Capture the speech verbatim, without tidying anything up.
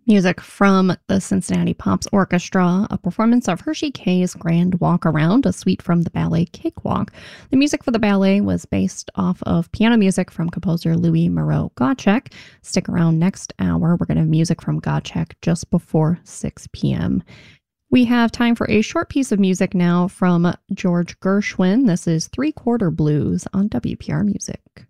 Music from the Cincinnati Pops Orchestra, a performance of Hershey K's Grand Walk Around, a suite from the ballet Cakewalk. The music for the ballet was based off of piano music from composer Louis Moreau Gottschalk. Stick around next hour. We're going to have music from Gottschalk just before six p.m. We have time for a short piece of music now from George Gershwin. This is Three Quarter Blues on W P R Music.